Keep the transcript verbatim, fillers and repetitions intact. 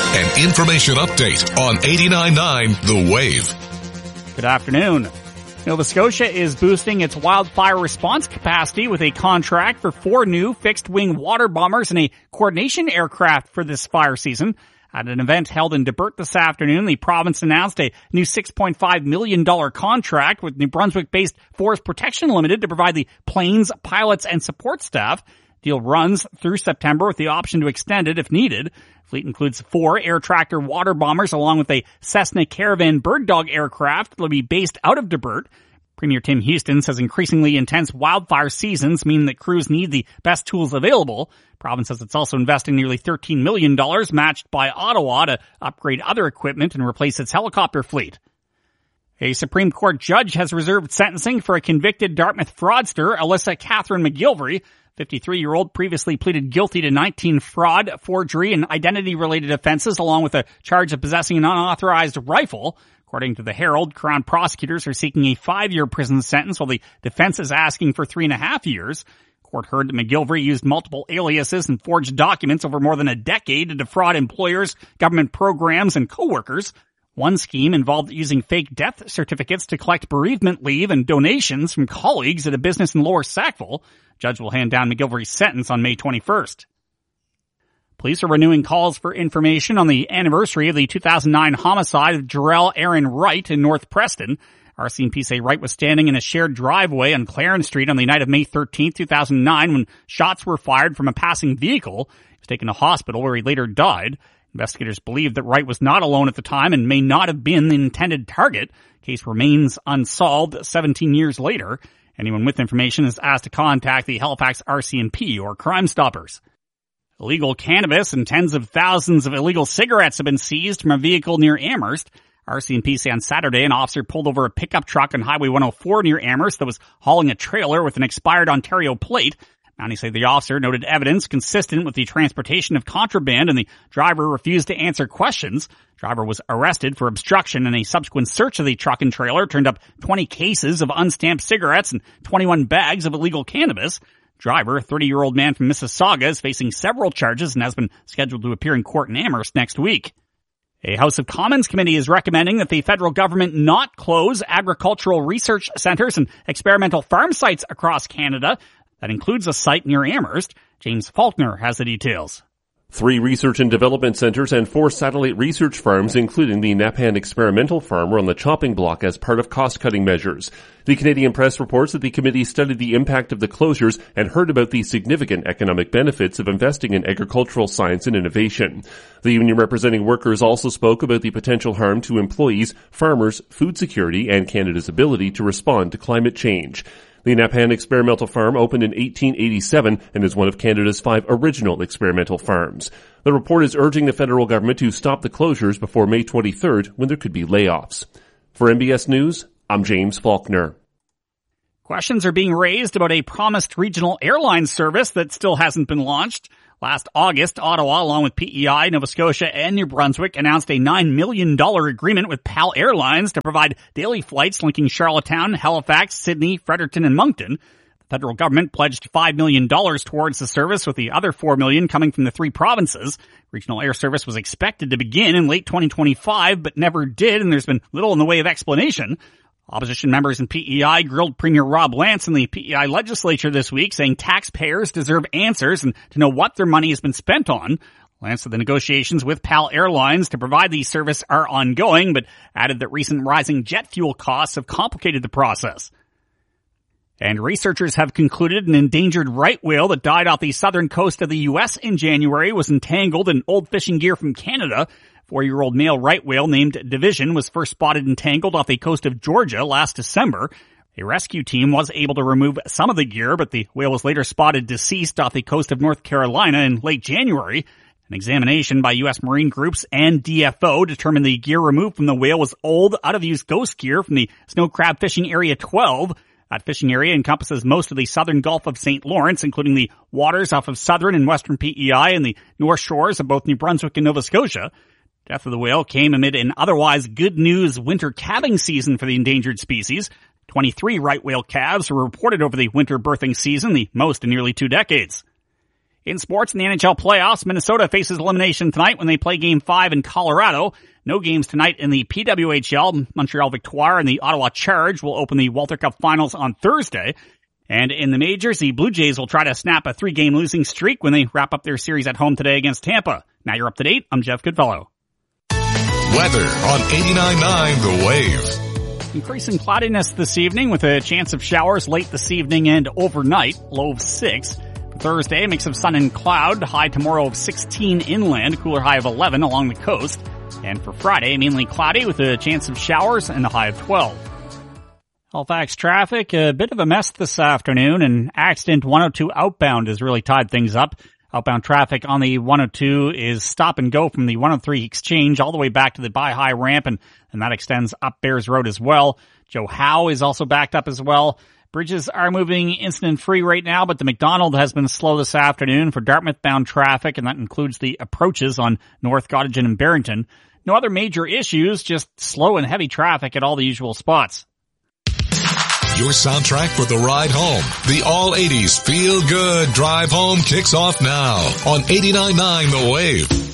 An information update on eighty-nine point nine The Wave. Good afternoon. Nova Scotia is boosting its wildfire response capacity with a contract for four new fixed-wing water bombers and a coordination aircraft for this fire season. At an event held in Debert this afternoon, the province announced a new six point five million dollars contract with New Brunswick-based Forest Protection Limited to provide the planes, pilots, and support staff. The deal runs through September with the option to extend it if needed. Fleet includes four air tractor water bombers along with a Cessna Caravan Bird Dog aircraft that will be based out of Debert. Premier Tim Houston says increasingly intense wildfire seasons mean that crews need the best tools available. The province says it's also investing nearly thirteen million dollars matched by Ottawa to upgrade other equipment and replace its helicopter fleet. A Supreme Court judge has reserved sentencing for a convicted Dartmouth fraudster, Alyssa Catherine McGilvery. fifty-three-year-old previously pleaded guilty to nineteen fraud, forgery, and identity-related offenses, along with a charge of possessing an unauthorized rifle. According to the Herald, Crown prosecutors are seeking a five-year prison sentence, while the defense is asking for three and a half years. Court heard that McGilvery used multiple aliases and forged documents over more than a decade to defraud employers, government programs, and coworkers. One scheme involved using fake death certificates to collect bereavement leave and donations from colleagues at a business in Lower Sackville. Judge will hand down McGilvery's sentence on May twenty-first. Police are renewing calls for information on the anniversary of the two thousand nine homicide of Jarrell Aaron Wright in North Preston. R C M P say Wright was standing in a shared driveway on Clarence Street on the night of May thirteenth, two thousand nine when shots were fired from a passing vehicle. He was taken to hospital where he later died. Investigators believe that Wright was not alone at the time and may not have been the intended target. Case remains unsolved seventeen years later. Anyone with information is asked to contact the Halifax R C M P or Crime Stoppers. Illegal cannabis and tens of thousands of illegal cigarettes have been seized from a vehicle near Amherst. R C M P say on Saturday an officer pulled over a pickup truck on Highway one oh four near Amherst that was hauling a trailer with an expired Ontario plate. Mountie say the officer noted evidence consistent with the transportation of contraband and the driver refused to answer questions. Driver was arrested for obstruction, and a subsequent search of the truck and trailer turned up twenty cases of unstamped cigarettes and twenty-one bags of illegal cannabis. Driver, a thirty-year-old man from Mississauga, is facing several charges and has been scheduled to appear in court in Amherst next week. A House of Commons committee is recommending that the federal government not close agricultural research centres and experimental farm sites across Canada. That includes a site near Amherst. James Faulkner has the details. Three research and development centers and four satellite research farms, including the Napan Experimental Farm, were on the chopping block as part of cost-cutting measures. The Canadian Press reports that the committee studied the impact of the closures and heard about the significant economic benefits of investing in agricultural science and innovation. The union representing workers also spoke about the potential harm to employees, farmers, food security, and Canada's ability to respond to climate change. The Napan Experimental Farm opened in eighteen eighty-seven and is one of Canada's five original experimental farms. The report is urging the federal government to stop the closures before May twenty-third, when there could be layoffs. For N B S News, I'm James Faulkner. Questions are being raised about a promised regional airline service that still hasn't been launched. Last August, Ottawa, along with P E I, Nova Scotia, and New Brunswick, announced a nine million dollars agreement with PAL Airlines to provide daily flights linking Charlottetown, Halifax, Sydney, Fredericton, and Moncton. The federal government pledged five million dollars towards the service, with the other four million dollars coming from the three provinces. Regional air service was expected to begin in late twenty twenty-five, but never did, and there's been little in the way of explanation. Opposition members in P E I grilled Premier Rob Lance in the P E I legislature this week, saying taxpayers deserve answers and to know what their money has been spent on. Lance said the negotiations with PAL Airlines to provide the service are ongoing, but added that recent rising jet fuel costs have complicated the process. And researchers have concluded an endangered right whale that died off the southern coast of the U S in January was entangled in old fishing gear from Canada. Four-year-old male right whale named Division was first spotted entangled off the coast of Georgia last December. A rescue team was able to remove some of the gear, but the whale was later spotted deceased off the coast of North Carolina in late January. An examination by U S Marine Groups and D F O determined the gear removed from the whale was old, out-of-use ghost gear from the Snow Crab Fishing Area twelve. That fishing area encompasses most of the southern Gulf of Saint Lawrence, including the waters off of southern and western P E I and the north shores of both New Brunswick and Nova Scotia. Death of the whale came amid an otherwise good news winter calving season for the endangered species. twenty-three right whale calves were reported over the winter birthing season, the most in nearly two decades. In sports, in the N H L playoffs, Minnesota faces elimination tonight when they play Game five in Colorado. No games tonight in the P W H L. Montreal Victoire and the Ottawa Charge will open the Walter Cup Finals on Thursday. And in the majors, the Blue Jays will try to snap a three-game losing streak when they wrap up their series at home today against Tampa. Now you're up to date. I'm Jeff Goodfellow. Weather on eighty-nine point nine The Wave. Increasing cloudiness this evening with a chance of showers late this evening and overnight, low of six. For Thursday, a mix of sun and cloud, high tomorrow of sixteen inland, cooler high of eleven along the coast. And for Friday, mainly cloudy with a chance of showers and a high of twelve. Halifax traffic, a bit of a mess this afternoon, and accident one oh two outbound has really tied things up. Outbound traffic on the one oh two is stop and go from the one oh three exchange all the way back to the Buy High ramp, and, and that extends up Bears Road as well. Joe Howe is also backed up as well. Bridges are moving incident-free right now, but the McDonald has been slow this afternoon for Dartmouth-bound traffic, and that includes the approaches on North Gottingen and Barrington. No other major issues, just slow and heavy traffic at all the usual spots. Your soundtrack for the ride home. The all eighties Feel Good Drive Home kicks off now on eighty-nine point nine The Wave.